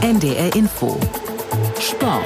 NDR Info. Sport.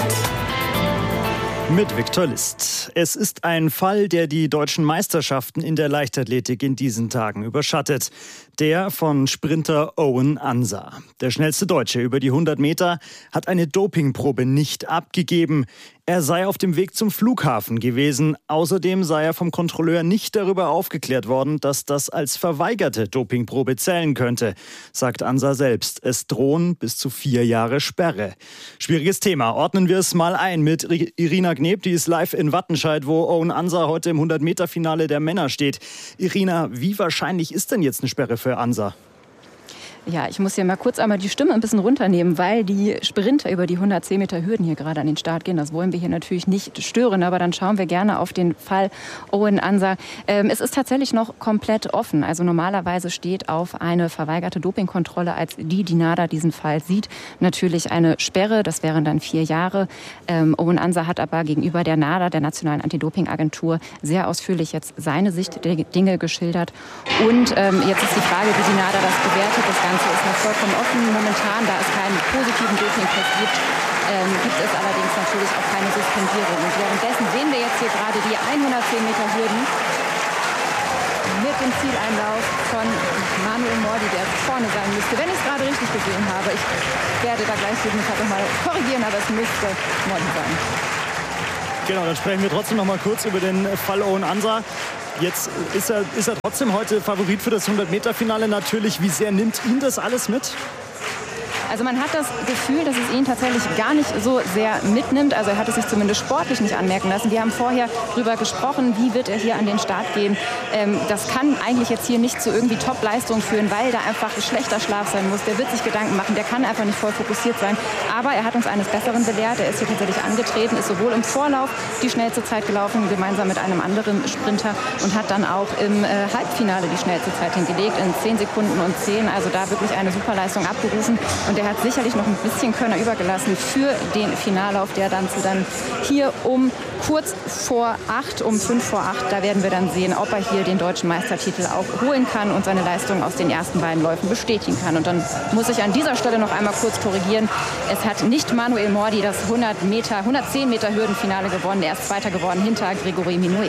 Mit Viktor List. Es ist ein Fall, der die deutschen Meisterschaften in der Leichtathletik in diesen Tagen überschattet. Der von Sprinter Owen Ansah. Der schnellste Deutsche über die 100 Meter hat eine Dopingprobe nicht abgegeben. Er sei auf dem Weg zum Flughafen gewesen. Außerdem sei er vom Kontrolleur nicht darüber aufgeklärt worden, dass das als verweigerte Dopingprobe zählen könnte, sagt Ansah selbst. Es drohen bis zu 4 Jahre Sperre. Schwieriges Thema. Ordnen wir es mal ein mit Irina Gneb, die ist live in Wattenscheid, wo Owen Ansah heute im 100-Meter-Finale der Männer steht. Irina, wie wahrscheinlich ist denn jetzt eine Sperre für Ansah? Ja, ich muss hier mal kurz einmal die Stimme ein bisschen runternehmen, weil die Sprinter über die 110 Meter Hürden hier gerade an den Start gehen. Das wollen wir hier natürlich nicht stören, aber dann schauen wir gerne auf den Fall Owen Ansah. Es ist tatsächlich noch komplett offen. Also normalerweise steht auf eine verweigerte Dopingkontrolle, als die NADA diesen Fall sieht, natürlich eine Sperre. Das wären dann 4 Jahre. Owen Ansah hat aber gegenüber der NADA, der Nationalen Anti-Doping-Agentur, sehr ausführlich jetzt seine Sicht der Dinge geschildert. Und jetzt ist die Frage, wie die NADA das bewertet. Das Ganze ist noch vollkommen offen momentan, da es keinen positiven Dopingtest gibt, gibt es allerdings natürlich auch keine Suspendierung. Und währenddessen sehen wir jetzt hier gerade die 110 Meter Hürden mit dem Zieleinlauf von Manuel Mordi, der vorne sein müsste, wenn ich es gerade richtig gesehen habe. Ich werde da gleich noch mal korrigieren, aber es müsste Mordi sein. Genau, dann sprechen wir trotzdem noch mal kurz über den Fall Owen Ansah. Jetzt ist er trotzdem heute Favorit für das 100-Meter-Finale natürlich. Wie sehr nimmt ihn das alles mit? Also man hat das Gefühl, dass es ihn tatsächlich gar nicht so sehr mitnimmt. Also er hat es sich zumindest sportlich nicht anmerken lassen. Wir haben vorher darüber gesprochen, wie wird er hier an den Start gehen. Das kann eigentlich jetzt hier nicht zu irgendwie Top-Leistungen führen, weil da einfach schlechter Schlaf sein muss. Der wird sich Gedanken machen, der kann einfach nicht voll fokussiert sein. Aber er hat uns eines Besseren belehrt. Er ist hier tatsächlich angetreten, ist sowohl im Vorlauf die schnellste Zeit gelaufen, gemeinsam mit einem anderen Sprinter, und hat dann auch im Halbfinale die schnellste Zeit hingelegt, in 10 Sekunden und 10. Also da wirklich eine Superleistung abgerufen. Und er hat sicherlich noch ein bisschen Körner übergelassen für den Finallauf, der dann hier um kurz vor 8, um 5 vor 8, da werden wir dann sehen, ob er hier den deutschen Meistertitel auch holen kann und seine Leistung aus den ersten beiden Läufen bestätigen kann. Und dann muss ich an dieser Stelle noch einmal kurz korrigieren. Es hat nicht Manuel Mordi das 110 Meter Hürdenfinale gewonnen. Er ist Zweiter geworden hinter Gregory Minouet.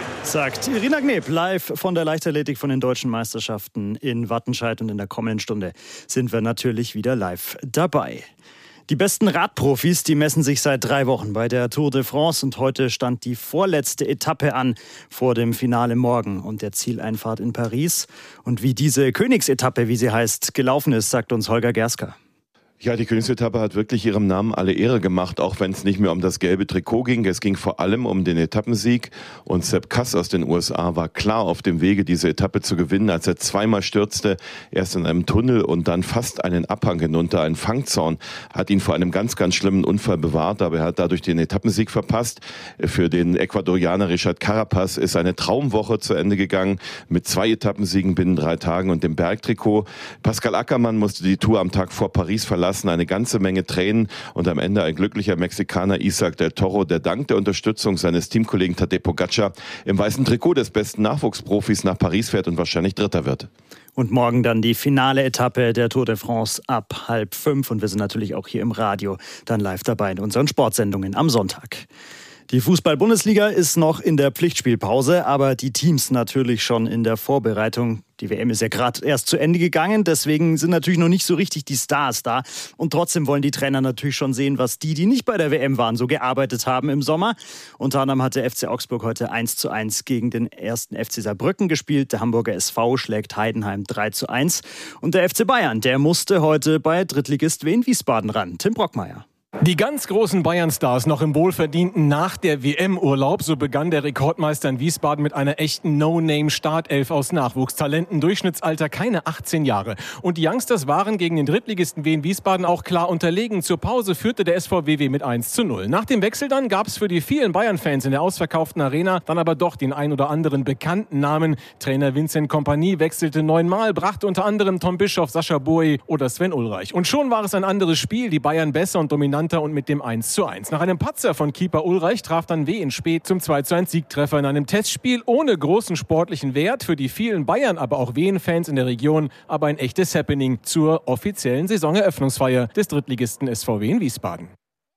Sagt Irina Gneb, live von der Leichtathletik von den deutschen Meisterschaften in Wattenscheid. Und in der kommenden Stunde sind wir natürlich wieder live dabei. Die besten Radprofis, die messen sich seit 3 Wochen bei der Tour de France. Und heute stand die vorletzte Etappe an vor dem Finale morgen und der Zieleinfahrt in Paris. Und wie diese Königsetappe, wie sie heißt, gelaufen ist, sagt uns Holger Gerska. Ja, die Königsetappe hat wirklich ihrem Namen alle Ehre gemacht, auch wenn es nicht mehr um das gelbe Trikot ging. Es ging vor allem um den Etappensieg. Und Sepp Kuss aus den USA war klar auf dem Wege, diese Etappe zu gewinnen, als er zweimal stürzte, erst in einem Tunnel und dann fast einen Abhang hinunter. Ein Fangzaun hat ihn vor einem ganz, ganz schlimmen Unfall bewahrt, aber er hat dadurch den Etappensieg verpasst. Für den Ecuadorianer Richard Carapaz ist eine Traumwoche zu Ende gegangen mit 2 Etappensiegen binnen 3 Tagen und dem Bergtrikot. Pascal Ackermann musste die Tour am Tag vor Paris verlassen. Eine ganze Menge Tränen und am Ende ein glücklicher Mexikaner, Isaac del Toro, der dank der Unterstützung seines Teamkollegen Tadej Pogačar im weißen Trikot des besten Nachwuchsprofis nach Paris fährt und wahrscheinlich Dritter wird. Und morgen dann die finale Etappe der Tour de France ab 4:30. Und wir sind natürlich auch hier im Radio dann live dabei in unseren Sportsendungen am Sonntag. Die Fußball-Bundesliga ist noch in der Pflichtspielpause, aber die Teams natürlich schon in der Vorbereitung. Die WM ist ja gerade erst zu Ende gegangen, deswegen sind natürlich noch nicht so richtig die Stars da. Und trotzdem wollen die Trainer natürlich schon sehen, was die nicht bei der WM waren, so gearbeitet haben im Sommer. Unter anderem hat der FC Augsburg heute 1:1 gegen den 1. FC Saarbrücken gespielt. Der Hamburger SV schlägt Heidenheim 3:1. Und der FC Bayern, der musste heute bei Drittligist Wien Wiesbaden ran. Tim Brockmeier. Die ganz großen Bayern-Stars noch im wohlverdienten nach der WM-Urlaub. So begann der Rekordmeister in Wiesbaden mit einer echten No-Name-Startelf aus Nachwuchstalenten. Durchschnittsalter keine 18 Jahre. Und die Youngsters waren gegen den Drittligisten Wien Wiesbaden auch klar unterlegen. Zur Pause führte der SV WW mit 1:0. Nach dem Wechsel dann gab es für die vielen Bayern-Fans in der ausverkauften Arena dann aber doch den ein oder anderen bekannten Namen. Trainer Vincent Kompany wechselte 9-mal, brachte unter anderem Tom Bischoff, Sascha Boey oder Sven Ulreich. Und schon war es ein anderes Spiel. Die Bayern besser und dominant dominanter und mit dem 1:1. Nach einem Patzer von Keeper Ulreich traf dann W. in spät zum 2:1 Siegtreffer in einem Testspiel ohne großen sportlichen Wert, für die vielen Bayern, aber auch Wien-Fans in der Region, aber ein echtes Happening zur offiziellen Saisoneröffnungsfeier des Drittligisten SVW in Wiesbaden.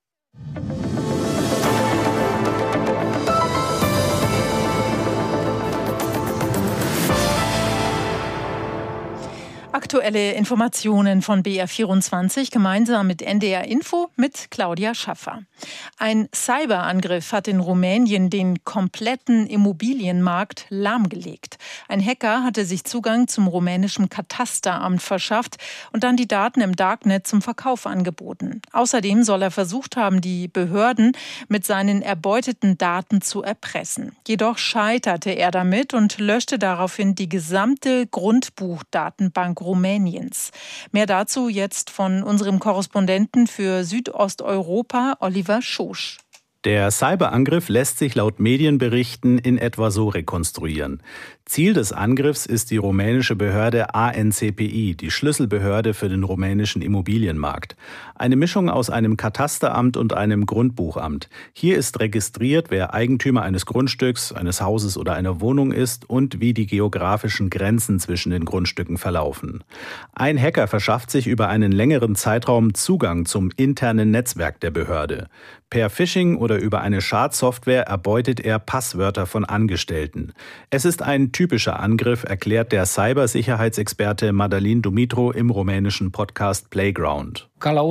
Aktuelle Informationen von BR24 gemeinsam mit NDR Info mit Claudia Schaffer. Ein Cyberangriff hat in Rumänien den kompletten Immobilienmarkt lahmgelegt. Ein Hacker hatte sich Zugang zum rumänischen Katasteramt verschafft und dann die Daten im Darknet zum Verkauf angeboten. Außerdem soll er versucht haben, die Behörden mit seinen erbeuteten Daten zu erpressen. Jedoch scheiterte er damit und löschte daraufhin die gesamte Grundbuchdatenbank Rumäniens. Mehr dazu jetzt von unserem Korrespondenten für Südosteuropa, Oliver Schosch. Der Cyberangriff lässt sich laut Medienberichten in etwa so rekonstruieren. Ziel des Angriffs ist die rumänische Behörde ANCPI, die Schlüsselbehörde für den rumänischen Immobilienmarkt. Eine Mischung aus einem Katasteramt und einem Grundbuchamt. Hier ist registriert, wer Eigentümer eines Grundstücks, eines Hauses oder einer Wohnung ist und wie die geografischen Grenzen zwischen den Grundstücken verlaufen. Ein Hacker verschafft sich über einen längeren Zeitraum Zugang zum internen Netzwerk der Behörde. Per Phishing oder über eine Schadsoftware erbeutet er Passwörter von Angestellten. Es ist ein typischer Angriff, erklärt der Cybersicherheitsexperte Madalin Dumitru im rumänischen Podcast Playground.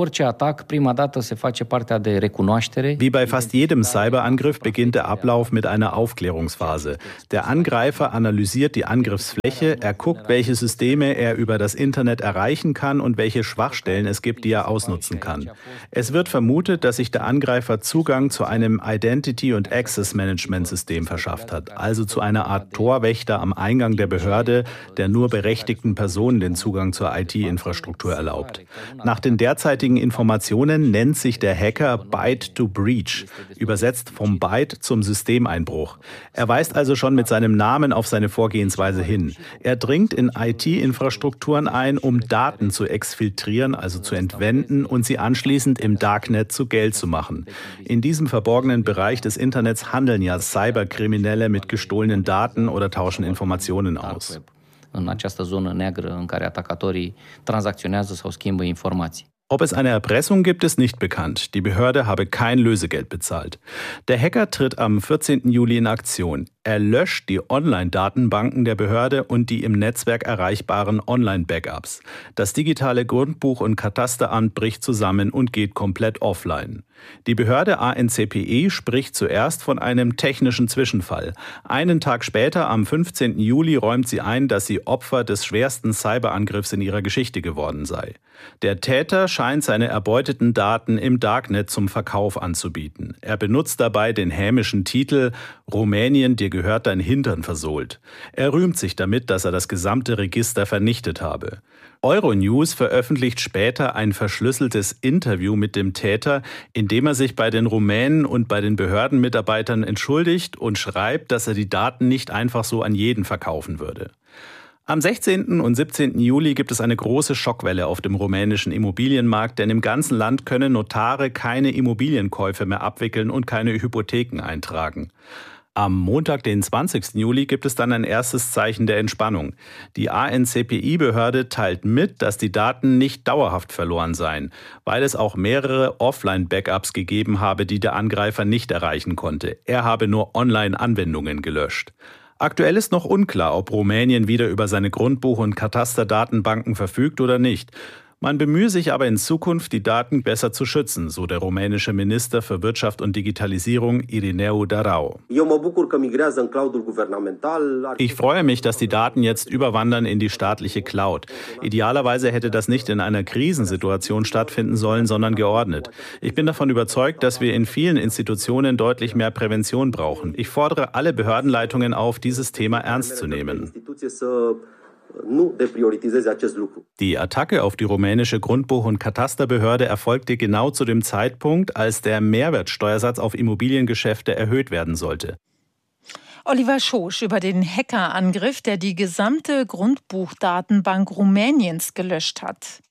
Wie bei fast jedem Cyberangriff beginnt der Ablauf mit einer Aufklärungsphase. Der Angreifer analysiert die Angriffsfläche, er guckt, welche Systeme er über das Internet erreichen kann und welche Schwachstellen es gibt, die er ausnutzen kann. Es wird vermutet, dass sich der Angreifer Zugang zu einem Identity- und Access-Management-System verschafft hat, also zu einer Art Torwächter am Eingang der Behörde, der nur berechtigten Personen den Zugang zur IT-Infrastruktur erlaubt. Nach den derzeitigen Informationen nennt sich der Hacker Byte to Breach, übersetzt vom Byte zum Systemeinbruch. Er weist also schon mit seinem Namen auf seine Vorgehensweise hin. Er dringt in IT-Infrastrukturen ein, um Daten zu exfiltrieren, also zu entwenden und sie anschließend im Darknet zu Geld zu machen. In diesem verborgenen Bereich des Internets handeln ja Cyberkriminelle mit gestohlenen Daten oder tauschen Informationen aus. În această zonă neagră în care atacatorii tranzacționează sau schimbă informații. Ob es eine Erpressung gibt, ist nicht bekannt. Die Behörde habe kein Lösegeld bezahlt. Der Hacker tritt am 14. Juli in Aktion. Er löscht die Online-Datenbanken der Behörde und die im Netzwerk erreichbaren Online-Backups. Das digitale Grundbuch- und Katasteramt bricht zusammen und geht komplett offline. Die Behörde ANCPI spricht zuerst von einem technischen Zwischenfall. Einen Tag später, am 15. Juli, räumt sie ein, dass sie Opfer des schwersten Cyberangriffs in ihrer Geschichte geworden sei. Der Täter scheint seine erbeuteten Daten im Darknet zum Verkauf anzubieten. Er benutzt dabei den hämischen Titel »Rumänien, dir gehört dein Hintern versohlt«. Er rühmt sich damit, dass er das gesamte Register vernichtet habe. Euronews veröffentlicht später ein verschlüsseltes Interview mit dem Täter, in dem er sich bei den Rumänen und bei den Behördenmitarbeitern entschuldigt und schreibt, dass er die Daten nicht einfach so an jeden verkaufen würde. Am 16. und 17. Juli gibt es eine große Schockwelle auf dem rumänischen Immobilienmarkt, denn im ganzen Land können Notare keine Immobilienkäufe mehr abwickeln und keine Hypotheken eintragen. Am Montag, den 20. Juli, gibt es dann ein erstes Zeichen der Entspannung. Die ANCPI-Behörde teilt mit, dass die Daten nicht dauerhaft verloren seien, weil es auch mehrere Offline-Backups gegeben habe, die der Angreifer nicht erreichen konnte. Er habe nur Online-Anwendungen gelöscht. Aktuell ist noch unklar, ob Rumänien wieder über seine Grundbuch- und Katasterdatenbanken verfügt oder nicht. Man bemühe sich aber in Zukunft, die Daten besser zu schützen, so der rumänische Minister für Wirtschaft und Digitalisierung Irineu Darau. Ich freue mich, dass die Daten jetzt überwandern in die staatliche Cloud. Idealerweise hätte das nicht in einer Krisensituation stattfinden sollen, sondern geordnet. Ich bin davon überzeugt, dass wir in vielen Institutionen deutlich mehr Prävention brauchen. Ich fordere alle Behördenleitungen auf, dieses Thema ernst zu nehmen. Die Attacke auf die rumänische Grundbuch- und Katasterbehörde erfolgte genau zu dem Zeitpunkt, als der Mehrwertsteuersatz auf Immobiliengeschäfte erhöht werden sollte. Oliver Schosch über den Hackerangriff, der die gesamte Grundbuchdatenbank Rumäniens gelöscht hat.